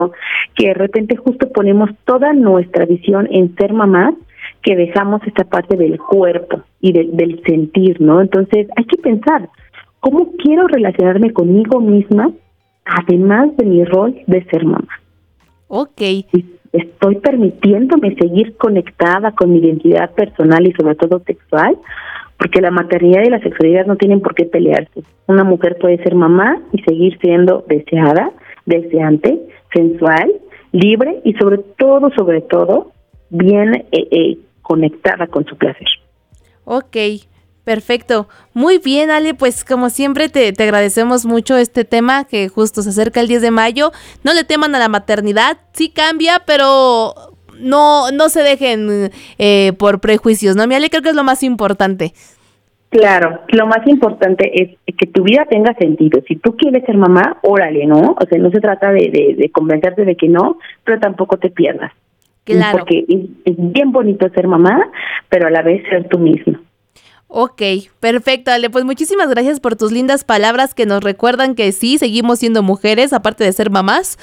que de repente justo ponemos toda nuestra visión en ser mamás, que dejamos esta parte del cuerpo y del sentir, ¿no? Entonces hay que pensar, ¿cómo quiero relacionarme conmigo misma, además de mi rol de ser mamá? Okay. ¿Estoy permitiéndome seguir conectada con mi identidad personal y sobre todo sexual? Porque la maternidad y la sexualidad no tienen por qué pelearse. Una mujer puede ser mamá y seguir siendo deseada, deseante, sensual, libre y sobre todo, bien conectada con su placer. Ok, perfecto. Muy bien, Ale, pues como siempre te agradecemos mucho este tema que justo se acerca el 10 de mayo. No le teman a la maternidad, sí cambia, pero no se dejen por prejuicios, ¿no, mi Ale? Creo que es lo más importante. Claro, lo más importante es que tu vida tenga sentido. Si tú quieres ser mamá, órale, ¿no? O sea, no se trata de convencerte de que no, pero tampoco te pierdas. Claro. Porque es bien bonito ser mamá, pero a la vez ser tú misma. Ok, perfecto, Ale, pues muchísimas gracias por tus lindas palabras que nos recuerdan que sí, seguimos siendo mujeres, aparte de ser mamás.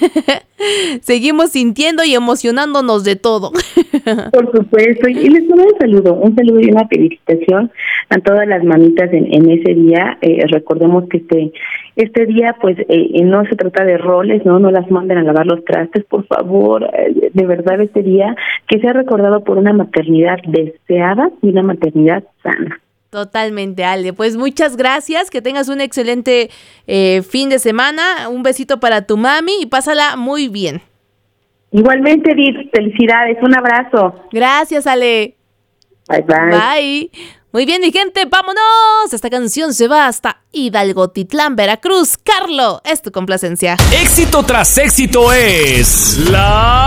Seguimos sintiendo y emocionándonos de todo. Por supuesto, y les doy un saludo y una felicitación a todas las mamitas en ese día. Recordemos que este día pues no se trata de roles, no las manden a lavar los trastes, por favor, de verdad este día que sea recordado por una maternidad deseada y una maternidad sana. Totalmente, Ale. Pues muchas gracias, que tengas un excelente fin de semana, un besito para tu mami y pásala muy bien. Igualmente, Edith, felicidades, un abrazo. Gracias, Ale. Bye, bye. Bye. Muy bien, mi gente, vámonos. Esta canción se va hasta Hidalgo, Titlán, Veracruz. Carlo, es tu complacencia. Éxito tras éxito es la